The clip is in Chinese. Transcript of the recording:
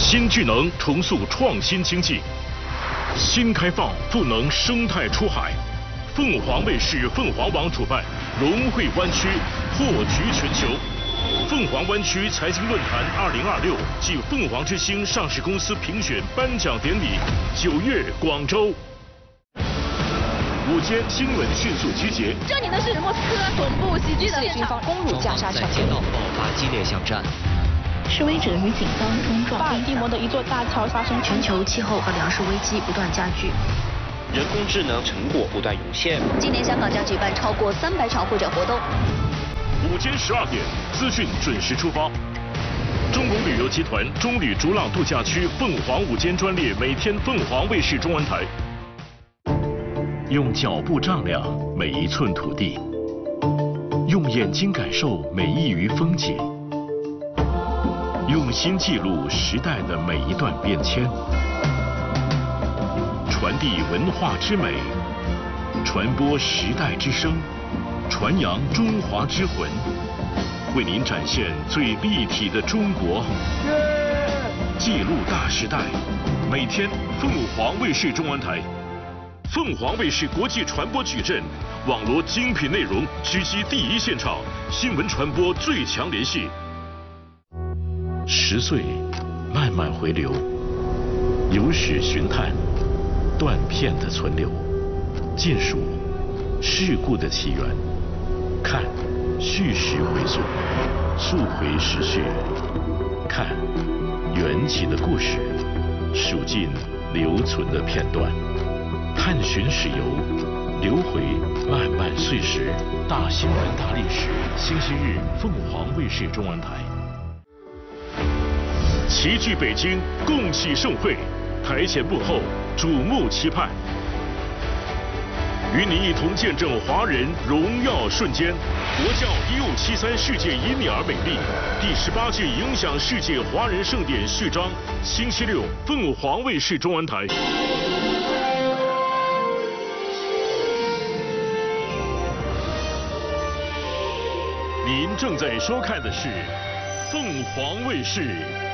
新巨能重塑创新经济，新开放赋能生态出海。凤凰卫视凤凰网主办融汇湾区破局全球。凤凰湾区财经论坛2026暨凤凰之星上市公司评选颁奖典礼9月广州。午间新闻迅速集结。 这里呢是莫斯科总部袭击的现场， 攻入加沙小街道爆发激烈巷战。 示威者与警方冲撞。 巴尔的摩的一座大桥发生。 全球气候和粮食危机不断加剧。 人工智能成果不断涌现。 今年香港将举办超过300场会展活动。 午间12点，资讯准时出发。中国旅游集团中旅逐浪度假区凤凰午间专列每天凤凰卫视中文台。用脚步丈量每一寸土地，用眼睛感受每一隅风景，用心记录时代的每一段变迁，传递文化之美，传播时代之声，传扬中华之魂，为您展现最立体的中国，记录大时代。每天凤凰卫视中文台。凤凰卫视国际传播矩阵，网罗精品内容，直击第一现场，新闻传播最强联系。10岁，慢慢回流，有史寻探，断片的存留，尽数事故的起源，看叙事回溯，溯回时序，看缘起的故事，数尽留存的片段。探寻史游，流回漫漫岁时，大新闻大历史。星期日，凤凰卫视中文台。齐聚北京，共启盛会，台前幕后，瞩目期盼。与你一同见证华人荣耀瞬间。国教1573世界因你而美丽，第18届影响世界华人盛典序章，星期六，凤凰卫视中文台。您正在收看的是凤凰卫视